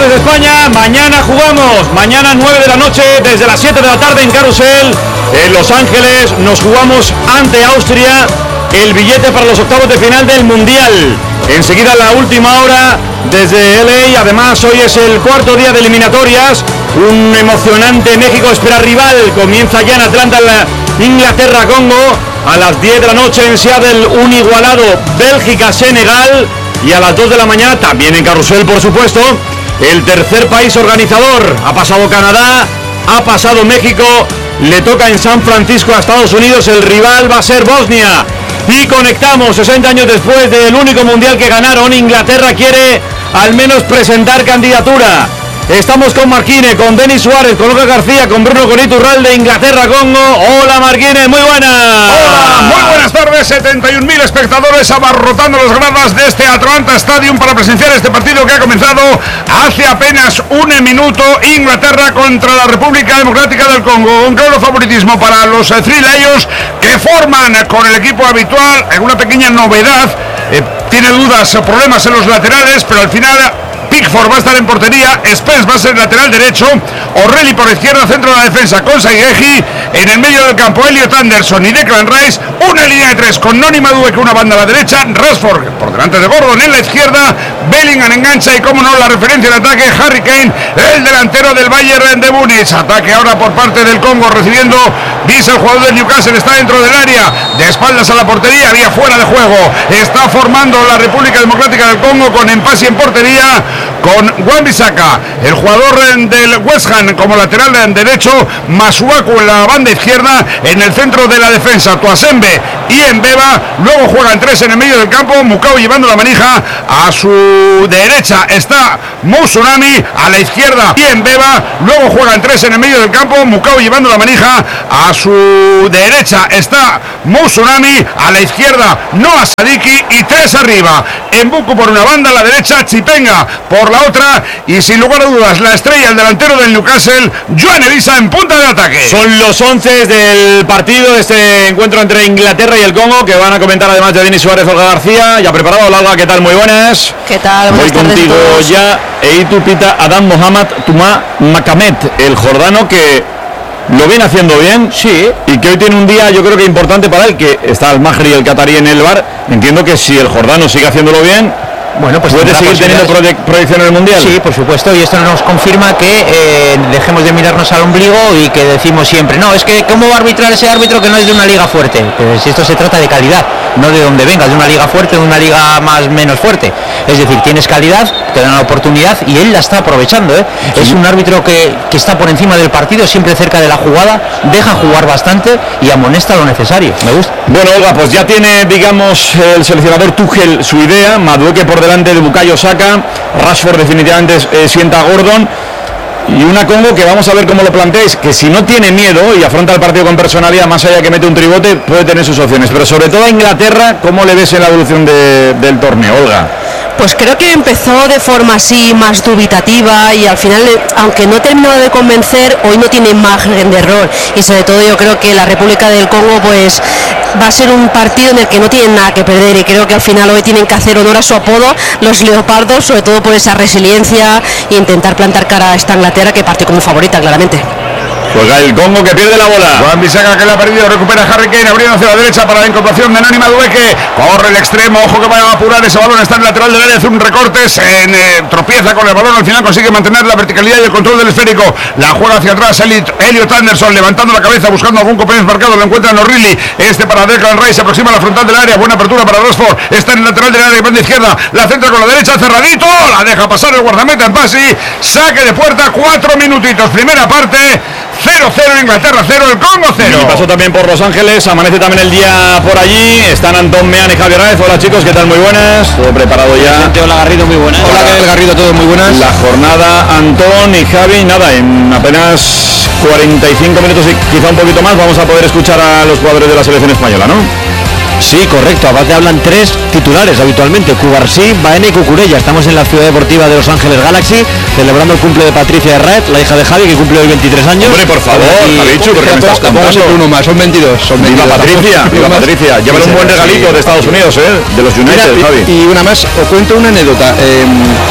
Campeones de España. Mañana jugamos, mañana 9 de la noche, desde las 7 de la tarde en Carrusel, en Los Ángeles. Nos jugamos ante Austria el billete para los octavos de final del Mundial. Enseguida la última hora desde LA. Además, hoy es el cuarto día de eliminatorias. Un emocionante México espera rival. Comienza ya en Atlanta la Inglaterra-Congo. A las 10 de la noche en Seattle, un igualado Bélgica-Senegal. Y a las 2 de la mañana, también en Carrusel, por supuesto, el tercer país organizador. Ha pasado Canadá, ha pasado México. Le toca en San Francisco a Estados Unidos. El rival va a ser Bosnia. Y conectamos 60 años después del único mundial que ganaron. Inglaterra quiere al menos presentar candidatura. Estamos con Marquine, con Denis Suárez, con Lucas García, con Bruno Coniturral de Inglaterra-Congo. Hola Marquine, muy buenas. Hola, muy buenas tardes. 71.000 espectadores abarrotando las gradas de este Atlanta Stadium para presenciar este partido que ha comenzado hace apenas un minuto. Inglaterra contra la República Democrática del Congo. Un claro favoritismo para los Three Lions, que forman con el equipo habitual. Una pequeña novedad, tiene dudas o problemas en los laterales, pero al final Pickford va a estar en portería, Spence va a ser lateral derecho, O'Reilly por izquierda, centro de la defensa con Saigegi, en el medio del campo Elliot Anderson y Declan Rice, una línea de tres con Noni Madueke, una banda a la derecha, Rashford por delante de Gordon en la izquierda, Bellingham engancha y como no la referencia de ataque, Harry Kane, el delantero del Bayern de Múnich. Ataque ahora por parte del Congo recibiendo Visa, el jugador del Newcastle está dentro del área, de espaldas a la portería, había fuera de juego. Está formando la República Democrática del Congo con Empasi en portería, con Wan-Bissaka, el jugador del West Ham como lateral derecho, Masuaku en la banda izquierda, en el centro de la defensa Tuasembe y Mbeba. Luego juegan tres en el medio del campo, Mukau llevando la manija, a su derecha está Musunami, a la izquierda y Mbeba. Luego juegan tres en el medio del campo, Mukau llevando la manija, a su derecha está Musunami, a la izquierda Noah Sadiki y tres arriba, Mbuku por una banda, a la derecha Chipenga por la otra, y sin lugar a dudas la estrella, el delantero del Newcastle, Joan Elisa en punta de ataque. Son los 11 del partido de este encuentro entre Inglaterra y el Congo, que van a comentar además de Denis Suárez, Olga García. Ya preparado, Olga, ¿qué tal? Muy buenas. ¿Qué tal? Voy contigo ya, Eitu Pita Adam Mohamed Tuma Makamet, el jordano, que lo viene haciendo bien, sí, y que hoy tiene un día yo creo que importante para él, que está el Mahri y el Qatarí en el bar. Entiendo que si el jordano sigue haciéndolo bien, bueno, pues ¿puede seguir teniendo proyección en el Mundial? Sí, por supuesto, y esto nos confirma que dejemos de mirarnos al ombligo y que decimos siempre, no, es que ¿cómo va a arbitrar ese árbitro que no es de una liga fuerte? Pues esto se trata de calidad, no de donde vengas, de una liga fuerte, de una liga más menos fuerte. Es decir, tienes calidad, te dan la oportunidad y él la está aprovechando, ¿eh? Sí. Es un árbitro que está por encima del partido, siempre cerca de la jugada, deja jugar bastante y amonesta lo necesario. Me gusta. Bueno, Olga, pues ya tiene, digamos, el seleccionador Tuchel su idea. Madueke por delante de Bukayo Saka, Rashford definitivamente sienta a Gordon, y una Congo que vamos a ver cómo lo planteáis, que si no tiene miedo y afronta el partido con personalidad, más allá que mete un tribote, puede tener sus opciones, pero sobre todo a Inglaterra, ¿cómo le ves en la evolución del torneo, Olga? Pues creo que empezó de forma así más dubitativa y al final, aunque no terminó de convencer, hoy no tiene margen de error, y sobre todo yo creo que la República del Congo pues va a ser un partido en el que no tienen nada que perder, y creo que al final hoy tienen que hacer honor a su apodo, los leopardos, sobre todo por esa resiliencia e intentar plantar cara a esta Inglaterra que parte como favorita claramente. Juega el Congo, que pierde la bola. Wan-Bissaka, que la ha perdido, recupera Harry Kane, abriendo hacia la derecha para la incorporación de Noni Madueke. Corre el extremo, ojo que va a apurar ese balón, está en el lateral del área, hace un recorte, se tropieza con el balón, al final consigue mantener la verticalidad y el control del esférico. La juega hacia atrás Elliot Anderson, levantando la cabeza, buscando algún compañero marcado, lo encuentran O'Reilly, para Declan Rice, se aproxima a la frontal del área, buena apertura para Rashford, está en el lateral del área, banda izquierda, la centra con la derecha, cerradito, la deja pasar el guardameta en pasi, saque de puerta, 4 minutitos, primera parte, 0-0 Inglaterra, 0 el Congo, 0. Y pasó también por Los Ángeles, amanece también el día por allí, están Antón Meán y Javier Raez. Hola chicos, ¿qué tal? Muy buenas, todo preparado ya. Hola Garrido, muy buenas. Hola Garrido, todos muy buenas. La jornada, Antón y Javi, nada, en apenas 45 minutos y quizá un poquito más vamos a poder escuchar a los jugadores de la selección española, ¿no? Sí, correcto, aparte hablan tres titulares habitualmente, Cubarsí, Baena y Cucurella. Estamos en la ciudad deportiva de Los Ángeles Galaxy, celebrando el cumple de Patricia Herrera, la hija de Javi, que cumple hoy 23 años. Hombre, por favor, Javichu, porque me estás contando. Uno más, son 22. Viva Patricia, viva Patricia. Llévale un buen regalito de Estados Unidos, de los United, Mira, Javi. Y una más, os cuento una anécdota.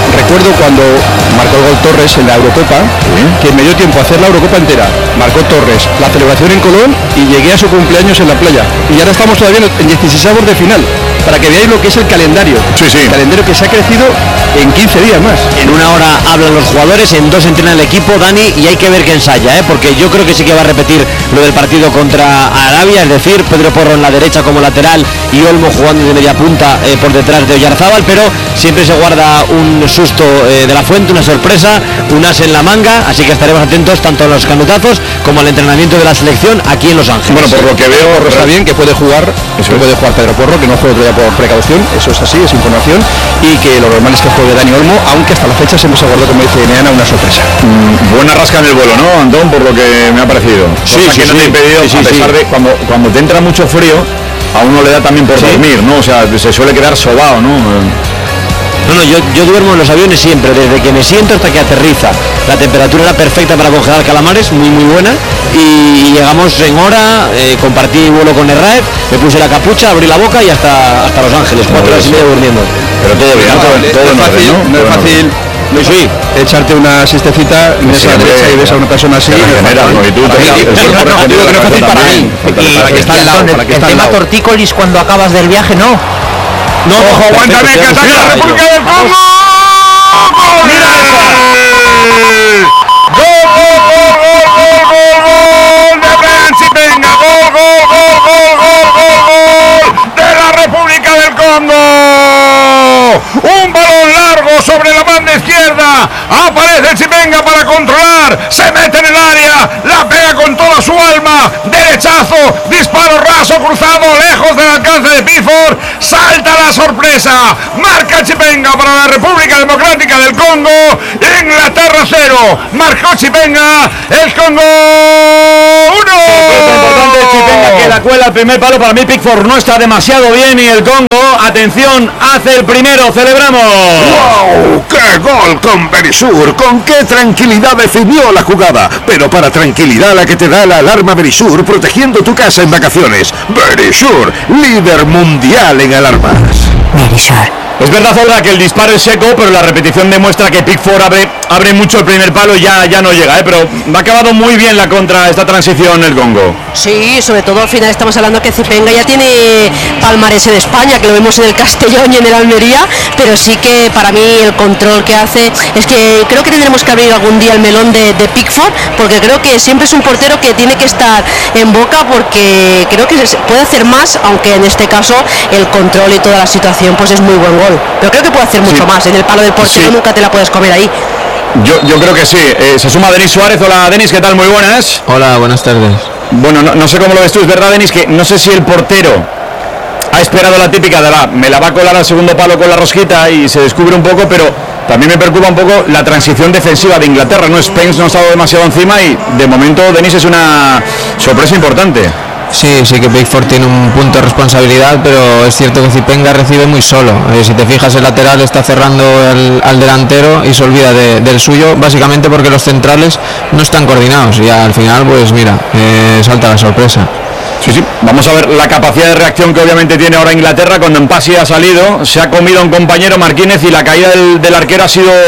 recuerdo cuando marcó el gol Torres en la Eurocopa, que me dio tiempo a hacer la Eurocopa entera. Marcó Torres, la celebración en Colón y llegué a su cumpleaños en la playa. Y ahora estamos todavía en 16avos de final, para que veáis lo que es el calendario. El calendario que se ha crecido en 15 días más. En una hora hablan los jugadores, en 2 entrena el equipo, Dani, y hay que ver que ensaya, porque yo creo que sí que va a repetir lo del partido contra Arabia, es decir, Pedro Porro en la derecha como lateral y Olmo jugando de media punta por detrás de Oyarzábal, pero siempre se guarda un susto de la Fuente, una sorpresa, un as en la manga, así que estaremos atentos tanto a los canutazos como al entrenamiento de la selección aquí en Los Ángeles. Bueno, por lo que veo, Porro está bien, que puede jugar, puede jugar Pedro Porro, que no juega otro día por precaución, eso es así, es información, y que lo normal es que juegue Dani Olmo, aunque hasta la fecha siempre se guardó, como dice Neana, una sorpresa. Buena rasca en el vuelo, ¿no, Antón? Por lo que me ha parecido. Que no te ha impedido, a pesar de cuando te entra mucho frío, a uno le da también por dormir, ¿no? O sea, se suele quedar sobao, ¿no? No, yo duermo en los aviones siempre, desde que me siento hasta que aterriza. La temperatura era perfecta para congelar calamares, muy buena, y llegamos en hora, compartí vuelo con Erraev, me puse la capucha, abrí la boca y hasta Los Ángeles, 4 horas y media durmiendo. Pero todo bien, todo en orden, ¿no? No es fácil. Sí, echarte una siestecita en esa derecha y ves a una persona así. No es fácil para mí. El tema tortícolis cuando acabas del viaje, no. Ojo, aguántame, que ataca la República del Congo. ¡Mira eso! ¡Gol de Brian Chipenga! ¡Gol de la República del Congo! Un balón largo sobre la banda izquierda. Aparece Chipenga para controlar. Se mete en el área. La pega con toda su alma. Derechazo. Disparo raso cruzado. Lejos del alcance de Pickford. Salta la sorpresa. Marca Chipenga para la República Democrática del Congo. Inglaterra 0. Marcó Chipenga. El Congo 1. Importante Chipenga que la cuela el primer palo. Para mí Pickford no está demasiado bien y el Congo, atención, hace el primero. Celebramos. ¡Wow! ¡Qué gol con Berisur! ¡Con qué tranquilidad definió la jugada! Pero para tranquilidad la que te da la alarma Berisur, protegiendo tu casa en vacaciones. Berisur, líder mundial en alarmas. Es verdad, Olga, que el disparo es seco, pero la repetición demuestra que Pickford abre mucho el primer palo y ya no llega, pero ha acabado muy bien la contra esta transición el Congo. Sí, sobre todo al final estamos hablando que Chipenga ya tiene palmarés en España, que lo vemos en el Castellón y en el Almería, pero sí que para mí el control que hace es que creo que tendremos que abrir algún día el melón de Pickford, porque creo que siempre es un portero que tiene que estar en boca, porque creo que se puede hacer más, aunque en este caso el control y toda la situación pues es muy buen gol. Pero creo que puede hacer mucho más. En el palo del portero nunca te la puedes comer ahí. Yo creo que sí. Se suma Denis Suárez. Hola, Denis, ¿qué tal? Muy buenas. Hola, buenas tardes. Bueno, no sé cómo lo ves tú. Es verdad, Denis, que no sé si el portero ha esperado la típica de me la va a colar al segundo palo con la rosquita y se descubre un poco, pero también me preocupa un poco la transición defensiva de Inglaterra. No, Spence no ha estado demasiado encima y de momento, Denis, es una sorpresa importante. Sí que Pickford tiene un punto de responsabilidad, pero es cierto que Chipenga recibe muy solo. Si te fijas, el lateral está cerrando al delantero y se olvida del suyo, básicamente porque los centrales no están coordinados y al final, pues mira, salta la sorpresa. Sí, vamos a ver la capacidad de reacción que obviamente tiene ahora Inglaterra. Cuando Mpasi ha salido, se ha comido a un compañero, Marquínez, y la caída del arquero ha sido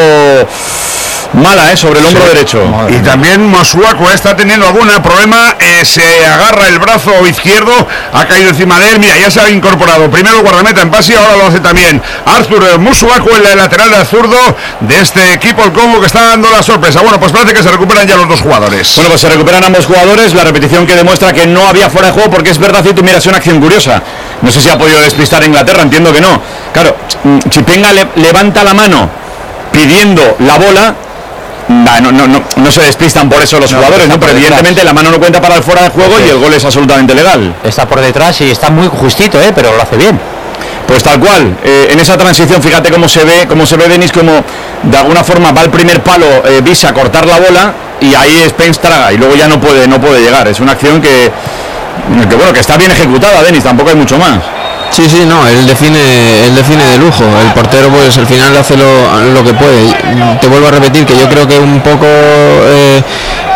mala, sobre el hombro derecho. Y también Masuaku está teniendo algún problema, se agarra el brazo izquierdo, ha caído encima de él. Mira, ya se ha incorporado primero el guardameta Mpasi, ahora lo hace también Arthur Masuaku, el lateral del zurdo de este equipo, el Congo, que está dando la sorpresa. Bueno, pues parece que se recuperan ya los dos jugadores. Bueno, pues se recuperan ambos jugadores. La repetición que demuestra que no había fuera de juego, porque es verdad, si tú miras una acción curiosa, no sé si ha podido despistar a Inglaterra, entiendo que no. Claro, Chipenga levanta la mano pidiendo la bola. No se despistan por eso los jugadores, ¿no? Pero evidentemente la mano no cuenta para el fuera de juego y el gol es absolutamente legal. Está por detrás y está muy justito, pero lo hace bien. Pues tal cual, en esa transición, fíjate cómo se ve Denis, como de alguna forma va al primer palo, visa a cortar la bola y ahí Spence traga y luego ya no puede llegar. Es una acción que está bien ejecutada, Denis, tampoco hay mucho más. Sí, no, él define de lujo. El portero pues al final hace lo que puede. Te vuelvo a repetir que yo creo que un poco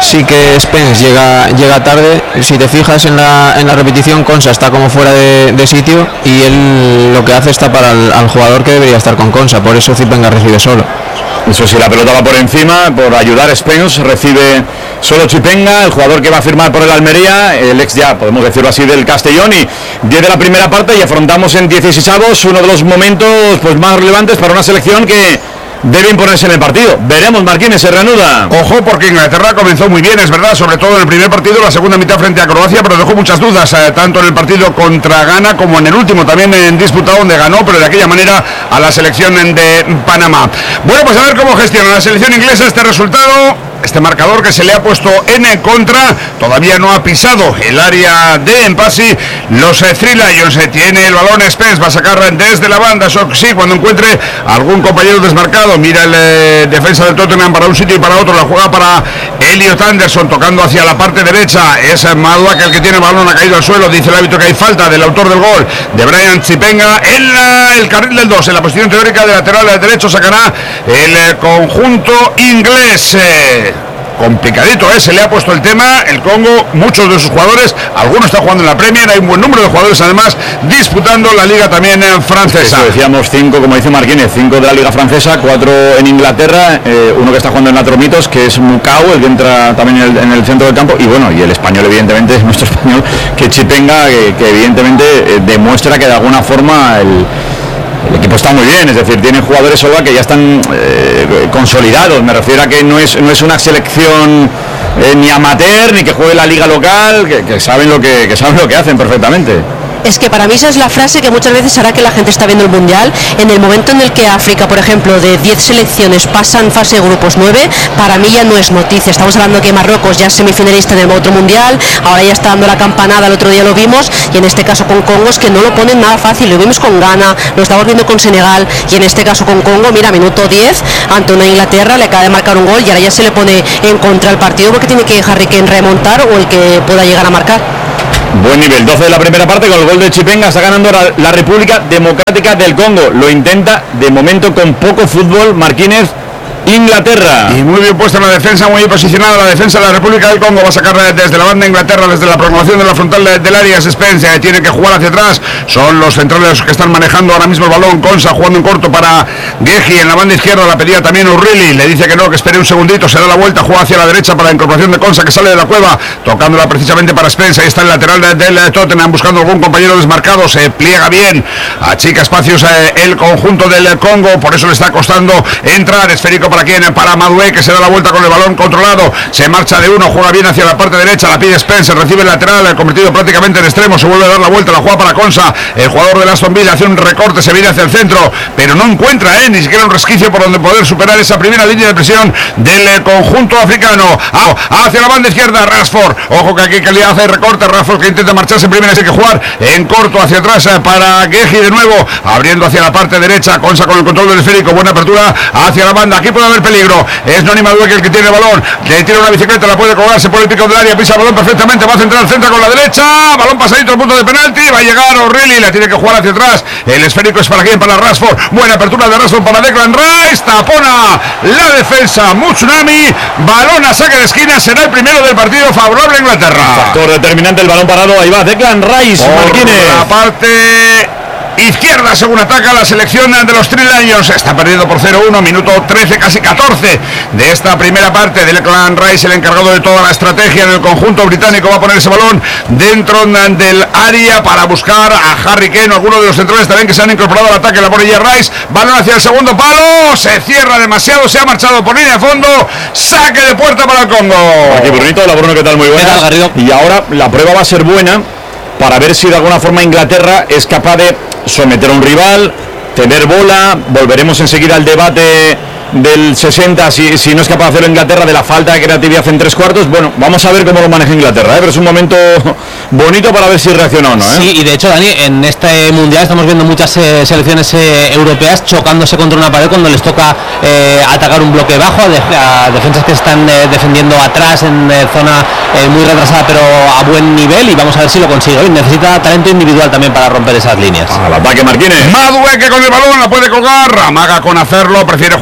sí que Spence llega tarde. Si te fijas en la repetición, Konsa está como fuera de sitio y él lo que hace es tapar al jugador que debería estar con Konsa, por eso Zipenga recibe solo. Eso sí, la pelota va por encima, por ayudar a Spence, recibe solo Chipenga, el jugador que va a firmar por el Almería, el ex ya, podemos decirlo así, del Castellón, y 10 de la primera parte y afrontamos en 16avos uno de los momentos pues más relevantes para una selección que debe imponerse en el partido. Veremos, Marquines, se reanuda. Ojo, porque Inglaterra comenzó muy bien, es verdad, sobre todo en el primer partido, la segunda mitad frente a Croacia, pero dejó muchas dudas, tanto en el partido contra Ghana como en el último, también en disputa donde ganó, pero de aquella manera a la selección de Panamá. Bueno, pues a ver cómo gestiona la selección inglesa este resultado. Este marcador que se le ha puesto en contra, todavía no ha pisado el área de Empasi. Los Three Lions tiene el balón Spence, va a sacar desde la banda, eso sí, cuando encuentre algún compañero desmarcado, mira el defensa del Tottenham para un sitio y para otro, la juega para Elliot Anderson, tocando hacia la parte derecha, es Madua que el que tiene el balón ha caído al suelo, dice el árbitro que hay falta del autor del gol, de Brian Chipenga, en el carril del 2, en la posición teórica de lateral derecho, sacará el conjunto inglés. Complicadito, se le ha puesto el tema. El Congo, muchos de sus jugadores, algunos están jugando en la Premier, hay un buen número de jugadores además disputando la liga también francesa. Eso decíamos 5, como dice Marquínez, 5 de la liga francesa, 4 en Inglaterra, uno que está jugando en Atromitos, que es Mukau, el que entra también en el centro del campo, y bueno, y el español evidentemente, es nuestro español, que Chipenga, que evidentemente demuestra que de alguna forma el equipo está muy bien, es decir, tiene jugadores solo que ya están consolidados, me refiero a que no es una selección ni amateur, ni que juegue la liga local, que saben lo que hacen perfectamente. Es que para mí esa es la frase que muchas veces hará que la gente está viendo el Mundial. En el momento en el que África, por ejemplo, de 10 selecciones pasan fase de grupos 9, para mí ya no es noticia. Estamos hablando que Marruecos ya es semifinalista en el otro Mundial, ahora ya está dando la campanada, el otro día lo vimos, y en este caso con Congo es que no lo ponen nada fácil. Lo vimos con Ghana, lo estamos viendo con Senegal, y en este caso con Congo, mira, minuto 10, ante una Inglaterra, le acaba de marcar un gol y ahora ya se le pone en contra el partido porque tiene que Harry Kane remontar o el que pueda llegar a marcar. Buen nivel, 12 de la primera parte con el gol de Chipenga, está ganando la República Democrática del Congo. Lo intenta de momento con poco fútbol, Marquínez, Inglaterra. Y muy bien puesta en la defensa, muy bien posicionada la defensa de la República del Congo. Va a sacar desde la banda Inglaterra, desde la prolongación de la frontal del área. Spence tiene que jugar hacia atrás. Son los centrales que están manejando ahora mismo el balón. Konsa jugando en corto para Geji en la banda izquierda. La pedía también Urrili. Le dice que no, que espere un segundito. Se da la vuelta, juega hacia la derecha para la incorporación de Konsa, que sale de la cueva, tocándola precisamente para Spence. Ahí está el lateral del Tottenham buscando algún compañero desmarcado. Se pliega bien, achica espacios el conjunto del Congo. Por eso le está costando entrar. Esférico para quién, para Madué, que se da la vuelta con el balón controlado, se marcha de uno, juega bien hacia la parte derecha, la pide Spencer, recibe el lateral, convertido prácticamente en extremo, se vuelve a dar la vuelta, la juega para Konsa, el jugador de Aston Villa hace un recorte, se viene hacia el centro, pero no encuentra ni siquiera un resquicio por donde poder superar esa primera línea de presión del conjunto africano. Hacia la banda izquierda, Rashford, ojo que aquí calidad hace recorte, Rashford que intenta marcharse en primera, hay que jugar en corto hacia atrás para Geji de nuevo, abriendo hacia la parte derecha, Konsa con el control del esférico, buena apertura hacia la banda, aquí puede haber peligro, es Noni Madueke el que tiene el balón, le tira una bicicleta, la puede colgarse por el pico del área, pisa el balón perfectamente, va a centrar el centro con la derecha, balón pasadito al punto de penalti, va a llegar O'Reilly, la tiene que jugar hacia atrás, el esférico es para quién, para Rashford, buena apertura de Rashford para Declan Rice, tapona la defensa Mutsunami, balón a saque de esquina, será el primero del partido favorable a Inglaterra. Factor determinante, el balón parado, ahí va Declan Rice, Marquínez. La parte izquierda según ataca la selección de los Three Lions, está perdiendo por 0-1, minuto 13, casi 14 de esta primera parte. Declan Rice, el encargado de toda la estrategia en el conjunto británico, va a poner ese balón dentro del área para buscar a Harry Kane o alguno de los centrales también que se han incorporado al ataque. La pone ya Rice, balón hacia el segundo palo, se cierra demasiado, se ha marchado por línea de fondo, saque de puerta para el Congo. Aquí Brunito, hola Bruno, ¿qué tal? Muy buena. Y ahora la prueba va a ser buena para ver si de alguna forma Inglaterra es capaz de someter a un rival, tener bola. Volveremos enseguida al debate del 60, si no es capaz de hacerlo Inglaterra, de la falta de creatividad en tres cuartos. Bueno, vamos a ver cómo lo maneja Inglaterra, pero es un momento bonito para ver si reacciona o no. Sí, y de hecho, Dani, en este Mundial estamos viendo muchas selecciones europeas chocándose contra una pared cuando les toca atacar un bloque bajo, a defensas que están defendiendo atrás en zona muy retrasada pero a buen nivel, y vamos a ver si lo consigue hoy. Necesita talento individual también para romper esas líneas. Al ataque Marquínez. Madueke con el balón, la puede colgar, amaga con hacerlo, prefiere jugar hacia el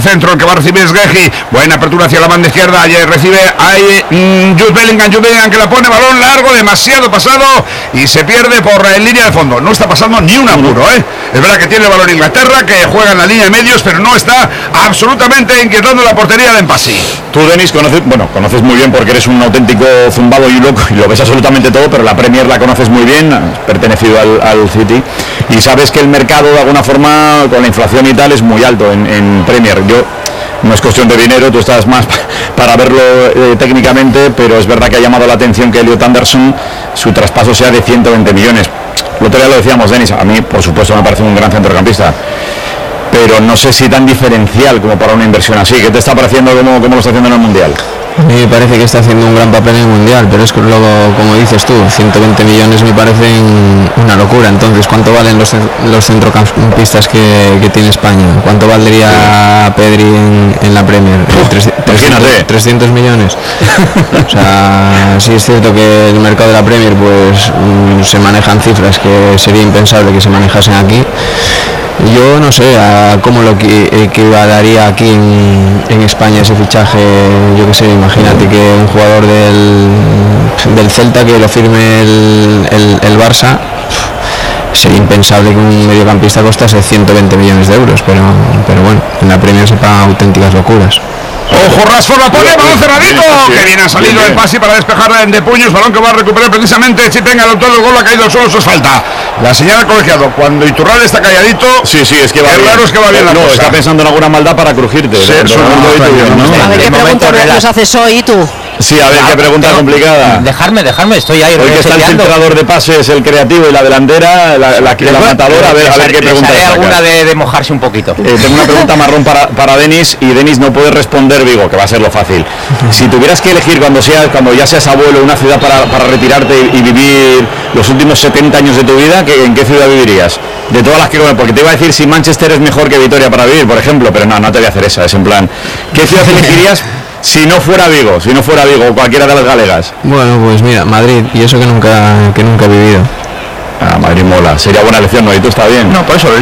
centro, el que va a recibir es Guehi. Buena apertura hacia la banda izquierda. Ayer recibe ahí Jude Bellingham que la pone, balón largo, demasiado pasado y se pierde por línea de fondo. No está pasando ni un apuro, ¿eh? Es verdad que tiene el balón Inglaterra, que juega en la línea de medios, pero no está absolutamente inquietando la portería de Empasi. Tú, Denis, conoces muy bien porque eres un auténtico zumbado y loco y lo ves absolutamente todo, pero la Premier la conoces muy bien, has pertenecido al City y sabes que el mercado de alguna forma con la inflación y tal es muy alto en Premier. No es cuestión de dinero, tú estás más para verlo técnicamente, pero es verdad que ha llamado la atención que Elliot Anderson, su traspaso sea de 120 millones. El otro día lo decíamos, Denis, a mí por supuesto me parece un gran centrocampista, pero no sé si tan diferencial como para una inversión así. ¿Qué te está pareciendo cómo lo está haciendo en el Mundial? A mí me parece que está haciendo un gran papel en el Mundial, pero es que luego, como dices tú, 120 millones me parecen una locura. Entonces, ¿cuánto valen los centrocampistas que tiene España? ¿Cuánto valdría Pedri en la Premier? 300 millones. O sea, sí es cierto que el mercado de la Premier pues se manejan cifras que sería impensable que se manejasen aquí. Yo no sé a cómo lo equivalaría aquí en España ese fichaje. Yo qué sé, imagínate que un jugador del Celta que lo firme el Barça, sería impensable que un mediocampista costase 120 millones de euros, pero bueno, en la Premier se pagan auténticas locuras. Ojo, Rashford la pone, balón cerradito, que bien ha salido el pase para despejar de puños, balón que va a recuperar precisamente Chipenga, el autor del gol ha caído al suelo, eso es falta. La señal del colegiado, cuando Iturralde está calladito, sí, es que va bien. Claro, es que va bien la cosa. Está pensando en alguna maldad para crujirte. Sí, a ver qué pregunta nos haces hoy tú. Sí, a ver, qué pregunta complicada. Dejarme, estoy ahí. Hoy que está el centrador de pases, el creativo y la delantera, la matadora, a ver qué pregunta. Haré alguna de mojarse un poquito. Tengo una pregunta marrón para Denis, y Denis no puede responder Vigo, que va a ser lo fácil. Si tuvieras que elegir cuando ya seas abuelo una ciudad para retirarte y vivir los últimos 70 años de tu vida, ¿en qué ciudad vivirías? De todas las que conoces, porque te iba a decir si Manchester es mejor que Vitoria para vivir, por ejemplo, pero no te voy a hacer esa, es en plan, ¿qué ciudad elegirías? Si no fuera Vigo o cualquiera de las galegas. Bueno, pues mira, Madrid, y eso que nunca he vivido. Madrid mola, sería buena elección, ¿no? Y tú está bien. No, por eso lo